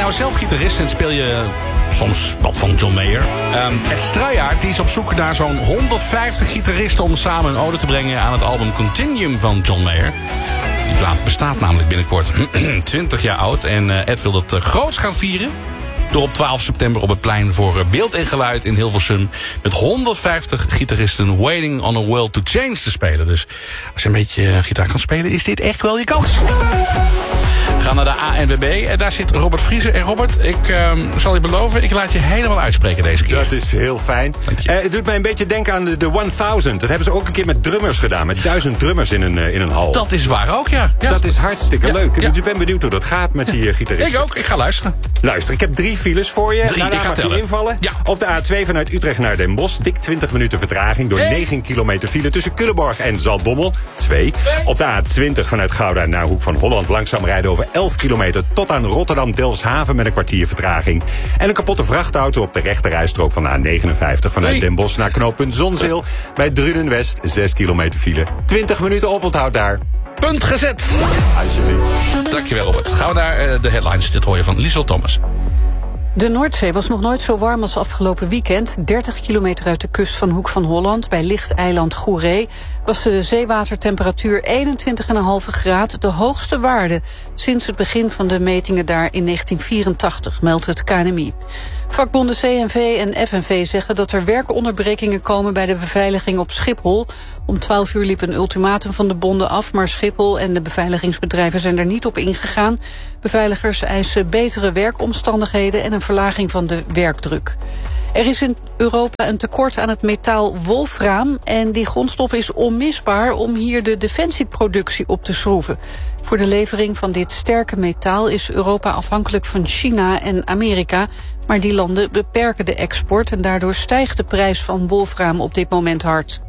nou zelf gitarist en speel je soms wat van John Mayer? Ed Struijaert die is op zoek naar zo'n 150 gitaristen om samen een ode te brengen aan het album Continuum van John Mayer. Die plaat bestaat namelijk binnenkort 20 jaar oud. En Ed wil dat groots gaan vieren door op 12 september op het plein voor Beeld en Geluid in Hilversum met 150 gitaristen Waiting on a World to Change te spelen. Dus als je een beetje gitaar kan spelen, is dit echt wel je kans. We gaan naar de ANWB. En daar zit Robert Vriezen. En Robert, ik zal je beloven, ik laat je helemaal uitspreken deze keer. Dat is heel fijn. Het doet mij een beetje denken aan de 1000. Dat hebben ze ook een keer met drummers gedaan. Met 1000 drummers in een hal. Dat is waar ook, ja. Dat is hartstikke leuk. Ja. Dus ik ben benieuwd hoe dat gaat met die gitaristen. Ik ook, ik ga luisteren. Luister, ik heb 3 files voor je. Ik ga tellen. Invallen. Ja. Op de A2 vanuit Utrecht naar Den Bosch. Dik 20 minuten vertraging door 9 kilometer file tussen Culemborg en Zaltbommel. 2. Op de A20 vanuit Gouda naar Hoek van Holland. Langzaam rijden over 11 kilometer tot aan Rotterdam-Delfshaven met een kwartier vertraging. En een kapotte vrachtauto op de rechterrijstrook van de A59 vanuit Den Bosch naar knooppunt Zonzeel. Bij Druden-West 6 kilometer file. 20 minuten oponthoud daar. Punt gezet. Alsjeblieft. Dankjewel, Robert. Gaan we naar de headlines. Dit hoor je van Liesel Thomas. De Noordzee was nog nooit zo warm als afgelopen weekend. 30 kilometer uit de kust van Hoek van Holland, bij lichteiland Goeree, was de zeewatertemperatuur 21,5 graden, de hoogste waarde sinds het begin van de metingen daar in 1984, meldt het KNMI. Vakbonden CNV en FNV zeggen dat er werkonderbrekingen komen bij de beveiliging op Schiphol. Om 12 uur liep een ultimatum van de bonden af, maar Schiphol en de beveiligingsbedrijven zijn er niet op ingegaan. Beveiligers eisen betere werkomstandigheden en een verlaging van de werkdruk. Er is in Europa een tekort aan het metaal wolfraam en die grondstof is onmisbaar om hier de defensieproductie op te schroeven. Voor de levering van dit sterke metaal is Europa afhankelijk van China en Amerika, maar die landen beperken de export en daardoor stijgt de prijs van wolfraam op dit moment hard.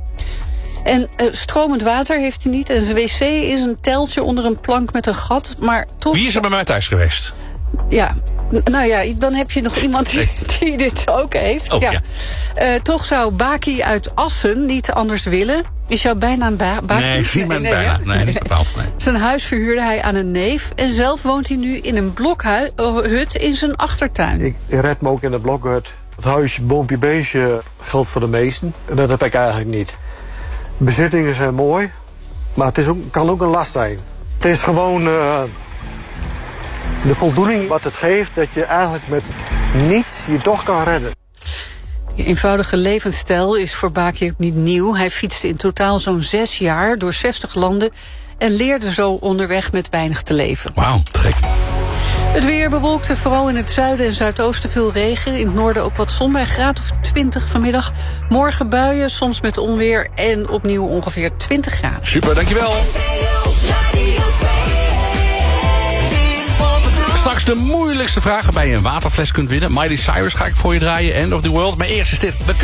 En stromend water heeft hij niet en zijn wc is een teltje onder een plank met een gat, maar toch... Wie is er bij mij thuis geweest? Ja, nou ja, dan heb je nog iemand die dit ook heeft. Oh, ja. Toch zou Baki uit Assen niet anders willen. Is jouw bijnaam Baki? Nee, niet mijn bijnaam. Nee, niet bepaald. Nee. Zijn huis verhuurde hij aan een neef en zelf woont hij nu in een blokhut in zijn achtertuin. Ik red me ook in de blokhut. Het huisje, boompje, beestje geldt voor de meesten. En dat heb ik eigenlijk niet. Bezittingen zijn mooi, maar het kan ook een last zijn. Het is gewoon de voldoening wat het geeft dat je eigenlijk met niets je toch kan redden. Die eenvoudige levensstijl is voor Baki ook niet nieuw. Hij fietste in totaal zo'n 6 jaar door 60 landen en leerde zo onderweg met weinig te leven. Wauw, te gek. Het weer bewolkte, vooral in het zuiden en zuidoosten veel regen. In het noorden ook wat zon bij een graad of 20 vanmiddag. Morgen buien, soms met onweer en opnieuw ongeveer 20 graden. Super, dankjewel. Straks de moeilijkste vragen bij je een waterfles kunt winnen. Miley Cyrus ga ik voor je draaien, End of the World. Maar eerst is dit...